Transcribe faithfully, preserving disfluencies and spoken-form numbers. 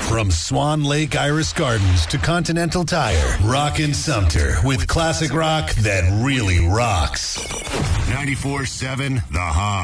From Swan Lake Iris Gardens to Continental Tire, Rockin' Sumter with classic rock that really rocks. ninety-four seven The Hog.